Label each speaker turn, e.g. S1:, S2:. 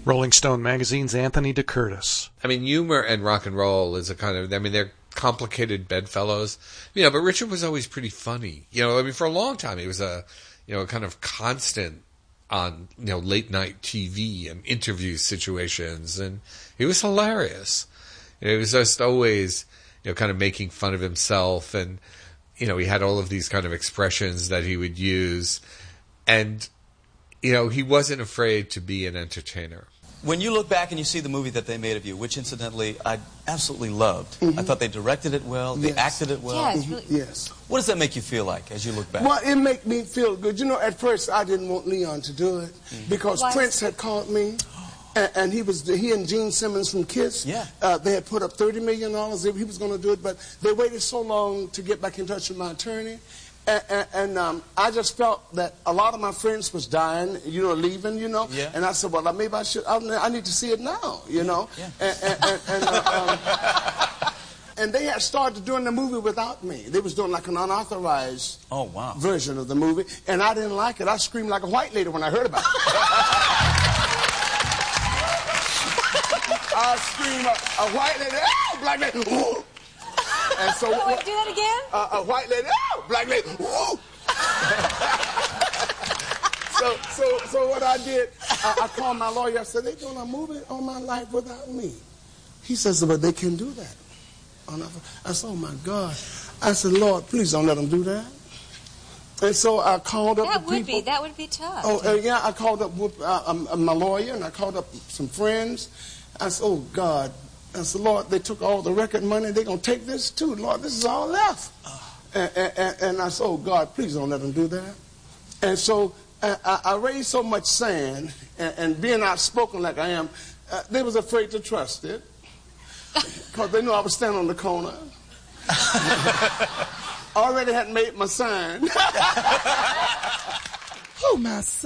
S1: Rolling Stone magazine's Anthony DeCurtis.
S2: I mean, humor and rock and roll is a kind of, I mean, they're complicated bedfellows. You know, but Richard was always pretty funny. You know, I mean, for a long time, he was a kind of constant on, late night TV and interview situations, and he was hilarious. He was just always, kind of making fun of himself, and, he had all of these kind of expressions that he would use, and, he wasn't afraid to be an entertainer.
S3: When you look back and you see the movie that they made of you, which incidentally I absolutely loved, I thought they directed it well, they acted it well.
S4: Yeah, it's really...
S5: Yes.
S3: What does that make you feel like as you look back?
S5: Well, it made me feel good. At first I didn't want Leon to do it because Prince had called me, and he and Gene Simmons from Kiss.
S3: Yeah.
S5: They had put up $30 million. He was going to do it, but they waited so long to get back in touch with my attorney. And I just felt that a lot of my friends was dying, leaving,
S3: Yeah.
S5: And I said, well, maybe I need to see it now,
S3: Yeah.
S5: And they had started doing the movie without me. They was doing like an unauthorized version of the movie, and I didn't like it. I screamed like a white lady when I heard about it. I screamed a white lady, oh, black lady, ooh. And so,
S4: do that again?
S5: A white lady, oh, black lady, whoa. So what I did, I called my lawyer. I said, they're doing a movie on my life without me. He says, but they can do that. I said, oh, my God. I said, Lord, please don't let them do that. And so I called up the people.
S4: That would be tough.
S5: Oh, yeah, I called up my lawyer, and I called up some friends. I said, oh, God. I said, Lord, they took all the record money. They're going to take this, too. Lord, this is all left. And I said, oh, God, please don't let them do that. And so I raised so much sand, and being outspoken like I am, they was afraid to trust it because they knew I was standing on the corner. I already had made my sign. Oh, my son.